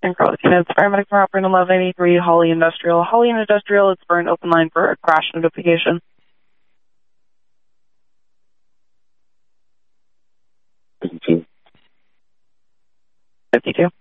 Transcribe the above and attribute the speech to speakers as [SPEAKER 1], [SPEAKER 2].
[SPEAKER 1] And Carlos units, paramedic from operating 1183, Holly Industrial. Holly Industrial, it's for an open line for a crash notification. 52.